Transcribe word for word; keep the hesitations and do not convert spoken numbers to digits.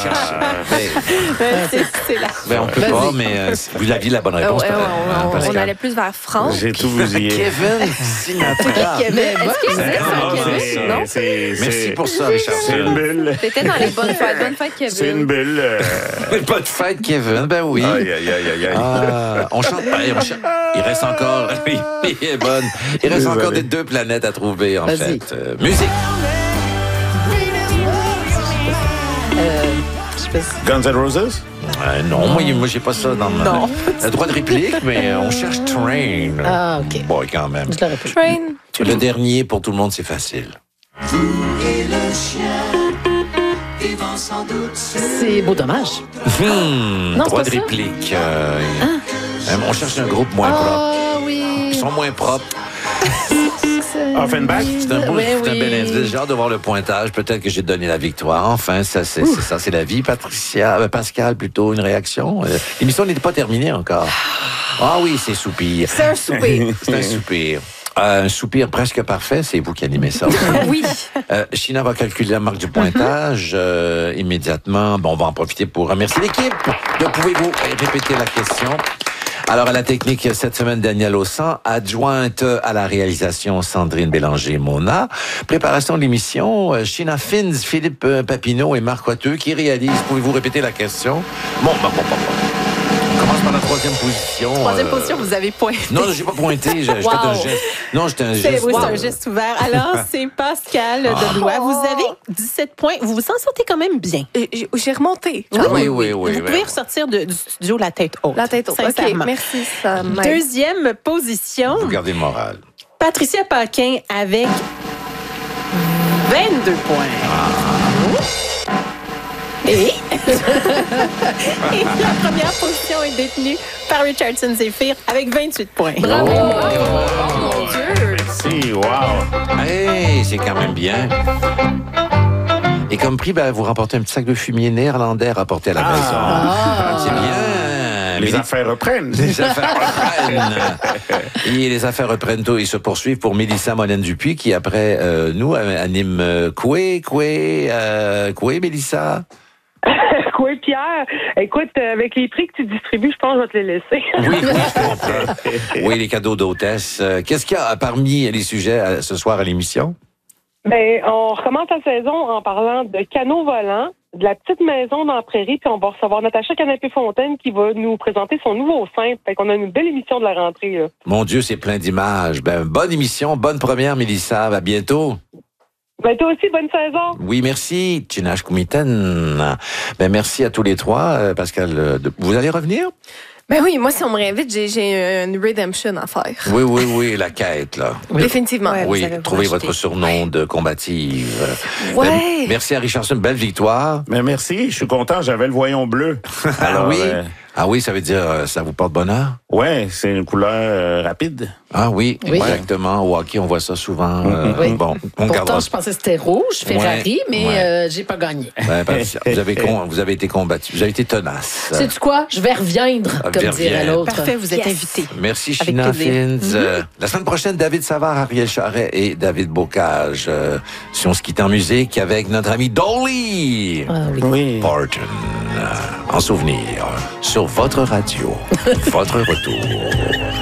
chercher. Ben, c'est, c'est là. Ben, on peut Vas-y. pas, mais euh, vous aviez la bonne réponse. Ouais, peut-être, on, hein, on- on Pascal? allait plus vers France. J'ai tout bousillé. Kevin Sinatra. Kevin, est-ce que C'est- c'est ça, non, Kevin? c'est- Non? c'est- Merci c'est- pour ça, Richard. C'est une bulle. T'étais dans les bonnes fêtes. Bonne fête, Kevin. C'est une bulle. euh, Pas de fête, Kevin. Ben oui. Aïe, aïe, aïe, aïe, aïe. Ah, on chante. Allez, on chante. Il reste encore. Il est bonne. Il reste Désolé. encore des deux planètes à trouver, en Vas-y. fait. Euh, musique. Euh, je sais pas si- Guns N' Roses? Euh, non, moi, moi j'ai pas ça dans ma. Non. Le droit de réplique, mais euh, on cherche Train. Ah, OK. Bon, quand même. Je l'aurais pu. Train. Le dernier, pour tout le monde, c'est facile. C'est beau dommage. Hmm, Non, c'est droit pas de ça. réplique. euh, euh, on cherche un groupe moins propre. Ah oui. Ils sont moins propres. Offenbach? C'est un, beau, Oui, c'est un oui. bel indice. J'ai hâte de voir le pointage. Peut-être que j'ai donné la victoire. Enfin, ça, c'est, c'est ça, c'est la vie. Patricia, euh, Pascal, plutôt une réaction. Euh, l'émission n'était pas terminée encore. Ah oui, c'est soupir. C'est un souper. C'est un soupir. Euh, un soupir presque parfait, c'est vous qui animez ça. Oui. Euh, China va calculer la marque du pointage euh, immédiatement. Bon, on va en profiter pour remercier l'équipe. Donc, pouvez-vous répéter la question? Alors, à la technique, cette semaine, Daniel Ossan, adjointe à la réalisation, Sandrine Bélanger-Mona. Préparation de l'émission, euh, China Fins, Philippe euh, Papineau et Marc Coiteux qui réalisent. Pouvez-vous répéter la question? Bon, bon, bon, bon, bon. On commence par la troisième position. Troisième euh, position, vous avez pointé. Non, j'ai pas pointé. J'ai, j'ai fait un Wow. geste. Non, j'étais un C'est, geste. oui, c'est Wow. un geste ouvert. Alors, c'est Pascal Delois. Vous avez dix-sept points. Vous vous en sortez quand même bien. Et J'ai j'ai remonté. Oui, oui, oui. Vous oui, pouvez oui. ressortir de- du studio la tête haute. La tête haute. OK, Sincèrement. merci. Ça m'aide. Deuxième position, Vous gardez le moral. Patricia Paquin avec vingt-deux points. Et... Et la première position est détenue par Richardson Zephyr avec vingt-huit points. Bravo. Mon Dieu. Si, wow. Hey, c'est quand même bien. Et comme prix, ben, vous remportez un petit sac de fumier néerlandais rapporté à la maison. Ah. C'est bien. Les Mais affaires reprennent. les affaires reprennent. Et les affaires reprennent tôt et se poursuivent pour Mélissa Molène-Dupuis qui, après euh, nous, euh, anime euh, Coué, Coué, euh, Coué, Mélissa. Quoi, Pierre? Écoute, euh, avec les prix que tu distribues, je pense que je vais te les laisser. Oui, oui, je comprends. Oui, les cadeaux d'hôtesse. Euh, Qu'est-ce qu'il y a parmi les sujets euh, ce soir à l'émission? Ben, on recommence la saison en parlant de canaux volants, de la petite maison dans la prairie, puis on va recevoir Natacha Canapé-Fontaine qui va nous présenter son nouveau sein. Fait qu'on a une belle émission de la rentrée, là. Mon Dieu, c'est plein d'images. Ben, bonne émission, bonne première, Mélissa. À bientôt. Ben, toi aussi, bonne saison! Oui, merci, Tinash Koumiten. Ben, merci à tous les trois. Euh, Pascal, euh, de- vous allez revenir? Ben oui, moi, si on me réinvite, j'ai, j'ai une redemption à faire. Oui, oui, oui, la quête, là. Définitivement. Ouais, vous Oui, allez vous trouvez racheter. votre surnom de combative. Ouais. Ben, merci à Richardson, belle victoire. Mais merci, je suis content, j'avais le voyant bleu. Ah Alors, oui? euh, Ah oui, ça veut dire, euh, ça vous porte bonheur? ouais, c'est une couleur euh, rapide. Ah oui, Oui. exactement. Au hockey, on voit ça souvent. euh, Oui. Bon, on Pourtant, gardera je pensais que c'était rouge, Ferrari, Ouais, mais ouais. euh, j'ai pas gagné. Ben, Patricia, vous avez, con- vous avez été combattu, vous avez été tenace. Sais-tu quoi? Je vais reviendre, Ah, comme reviens. dirait l'autre. Parfait, vous êtes Yes. invité. Merci, Avec China plaisir. Fins. Euh, la semaine prochaine, David Savard, Ariel Charret et David Bocage. Euh, si on se quitte en musique avec notre ami Dolly Ah oui. Oui. Parton. Euh, en souvenir, sur votre radio. Votre retour.